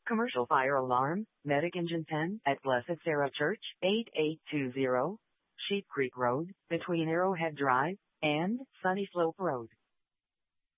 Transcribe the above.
Commercial fire alarm, medic engine 10 at Blessed Sarah Church, 8820, Sheep Creek Road, between Arrowhead Drive and Sunny Slope Road.